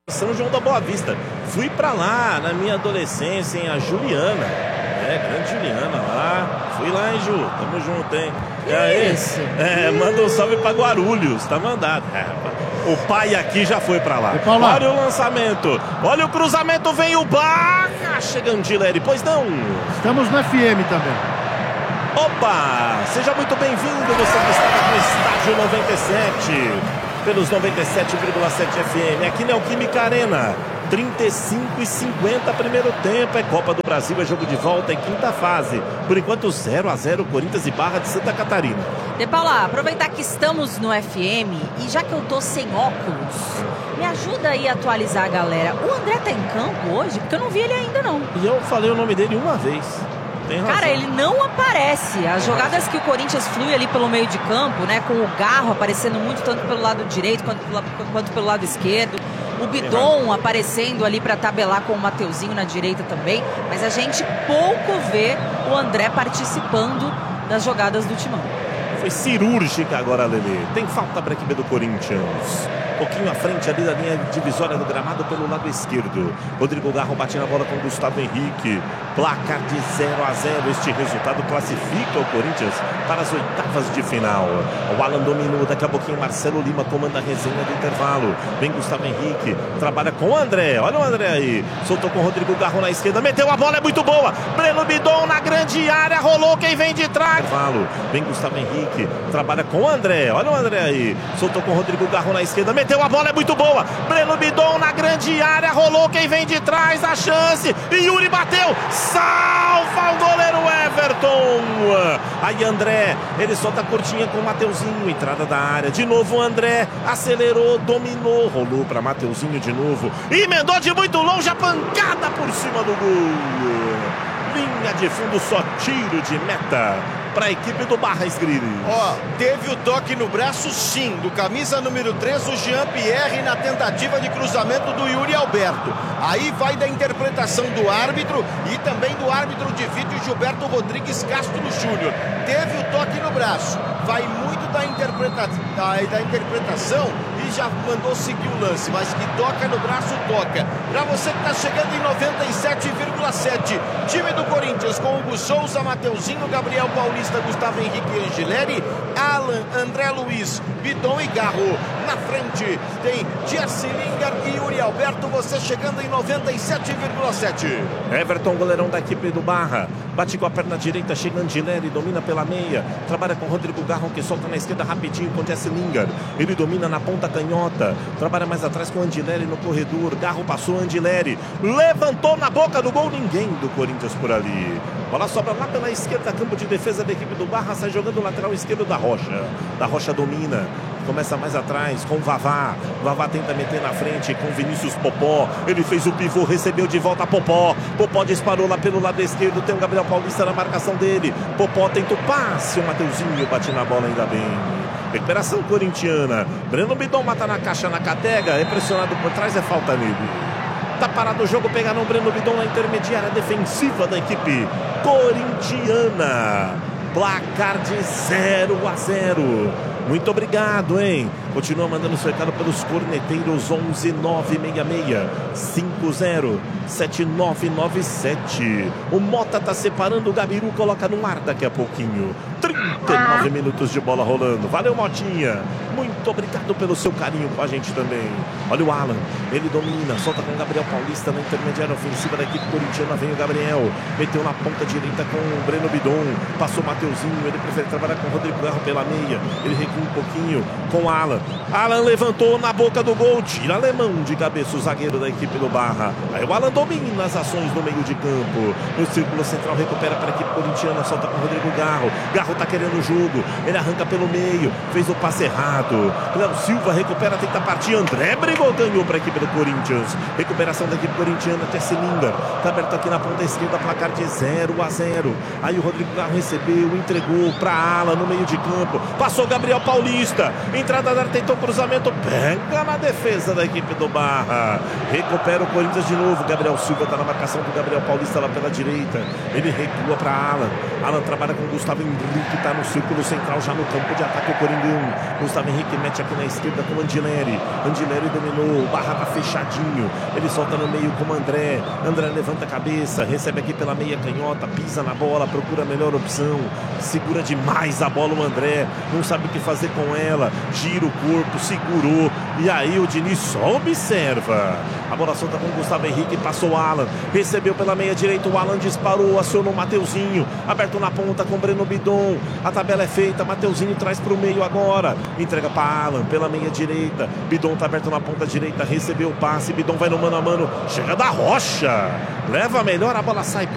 São João da Boa Vista. Fui pra lá na minha adolescência, hein? A Juliana. Grande Juliana lá. Fui lá, hein, Ju? Tamo junto, hein? E aí? Isso. Manda um salve pra Guarulhos. Tá mandado. O pai aqui já foi pra lá. Olha o lançamento. Olha o cruzamento. Vem o Baca. Chegando Gileri. Pois não. Estamos no FM também. Opa! Seja muito bem-vindo. Você que está no Estádio 97. Pelos 97,7 FM, aqui na Neoquímica Arena, 35:50 primeiro tempo, é Copa do Brasil, é jogo de volta, é quinta fase. Por enquanto 0-0 Corinthians e Barra de Santa Catarina. De Paula, aproveitar que estamos no FM e já que eu tô sem óculos, me ajuda aí a atualizar a galera. O André tá em campo hoje? Porque eu não vi ele ainda não. E eu falei o nome dele uma vez. Cara, ele não aparece. As jogadas que o Corinthians flui ali pelo meio de campo, né? Com o Garro aparecendo muito, tanto pelo lado direito quanto pelo lado esquerdo. O Bidon aparecendo ali para tabelar com o Mateuzinho na direita também. Mas a gente pouco vê o André participando das jogadas do Timão. Foi cirúrgica agora, Lelê. Tem falta para a equipe do Corinthians. Um pouquinho à frente ali da linha divisória do gramado pelo lado esquerdo. Rodrigo Garro bate na bola com Gustavo Henrique. Placar de 0-0. Este resultado classifica o Corinthians para as oitavas de final. O Alan dominou. Daqui a pouquinho Marcelo Lima comanda a resenha do intervalo. Vem Gustavo Henrique. Trabalha com o André. Olha o André aí. Soltou com o Rodrigo Garro na esquerda. Meteu a bola. É muito boa. Breno Bidon na grande área. Rolou quem vem de trás. Intervalo. Vem Gustavo Henrique. Trabalha com o André. Olha o André aí. Soltou com o Rodrigo Garro na esquerda. Meteu a bola. É muito boa. Breno Bidon na grande área. Rolou quem vem de trás. A chance. E Yuri bateu. Salva o goleiro Everton. Aí André, ele solta a curtinha com o Mateuzinho, entrada da área. De novo o André, acelerou, dominou, rolou para Mateuzinho de novo. E emendou de muito longe a pancada por cima do gol. Linha de fundo, só tiro de meta para a equipe do Barra Esgrili. Teve o toque no braço, sim, do camisa número 3, o Jean-Pierre, na tentativa de cruzamento do Yuri Alberto. Aí vai da interpretação do árbitro e também do árbitro de vídeo Gilberto Rodrigues Castro Júnior. Teve o toque no braço, vai muito da interpretação e já mandou seguir o lance, mas que toca no braço, toca. Para você que está chegando em 97,7, time do Corinthians com Hugo Souza, Mateuzinho, Gabriel Paulista, Gustavo Henrique e Angileri, Alan, André Luiz, Bidon e Garro. Na frente tem Jesse Lingard e Yuri Alberto, você chegando em 97,7. Everton, goleirão da equipe do Barra, bate com a perna direita, chega Angileri, domina pela meia, trabalha com Rodrigo Garro, que solta na esquerda rapidinho com Jesse Lingard. Ele domina na ponta canhota, trabalha mais atrás com Angileri no corredor. Garro passou, Angileri levantou na boca do gol, ninguém do Corinthians por ali. Bola sobra lá pela esquerda, campo de defesa da equipe do Barra, sai jogando o lateral esquerdo da Rocha. Da Rocha domina, começa mais atrás com o Vavá. Vavá tenta meter na frente com Vinícius Popó. Ele fez o pivô, recebeu de volta Popó. Popó disparou lá pelo lado esquerdo. Tem o Gabriel Paulista na marcação dele. Popó tenta o passe. O Mateuzinho bate na bola ainda bem. Recuperação corintiana. Breno Bidon mata na caixa na catega. É pressionado por trás, é falta nele. Tá parado o jogo, pegaram o Breno Bidon na intermediária defensiva da equipe corintiana. Placar de 0-0. Muito obrigado, hein? Continua mandando seu recado pelos corneteiros 11966-50-7997. O Mota tá separando, o Gabiru coloca no ar daqui a pouquinho. 39 minutos de bola rolando. Valeu, Motinha. Muito obrigado pelo seu carinho com a gente também. Olha o Alan, ele domina, solta com o Gabriel Paulista na intermediária ofensiva da equipe corintiana. Vem o Gabriel, meteu na ponta direita com o Breno Bidon, passou o Mateuzinho, ele prefere trabalhar com o Rodrigo Garro pela meia. Ele recua um pouquinho com o Alan. Alan levantou na boca do gol, tira alemão de cabeça o zagueiro da equipe do Barra. Aí o Alan domina as ações no meio de campo. No círculo central recupera para a equipe corintiana, solta com o Rodrigo Garro. Garro tá querendo o jogo, ele arranca pelo meio, fez o passe errado. Léo Silva recupera, tenta partir. André brigou, ganhou para a equipe do Corinthians. Recuperação da equipe corintiana, Jesse Lingard. Tá aberto aqui na ponta esquerda, placar de 0-0. Aí o Rodrigo Garro recebeu, entregou para Alan no meio de campo. Passou Gabriel Paulista. Entrada da área, tentou cruzamento. Pega na defesa da equipe do Barra. Recupera o Corinthians de novo. Gabriel Silva tá na marcação do Gabriel Paulista lá pela direita. Ele recua para Alan. Alan trabalha com o Gustavo Henrique, tá no círculo central já no campo de ataque o Coringão. Gustavo Henrique Henrique mete aqui na esquerda com o Andileri. Andileri dominou, o Barra tá fechadinho. Ele solta no meio com o André. André levanta a cabeça, recebe aqui pela meia canhota, pisa na bola, procura a melhor opção. Segura demais a bola o André, não sabe o que fazer com ela. Gira o corpo, segurou. E aí o Diniz só observa. A bola solta com o Gustavo Henrique, passou o Alan. Recebeu pela meia direita, o Alan disparou, acionou o Mateuzinho. Aberto na ponta com o Breno Bidon. A tabela é feita, Mateuzinho traz pro meio agora. Entrega para Alan pela meia direita. Bidon tá aberto na ponta direita, recebeu o passe. Bidon vai no mano a mano, chega da Rocha. Leva melhor, a bola sai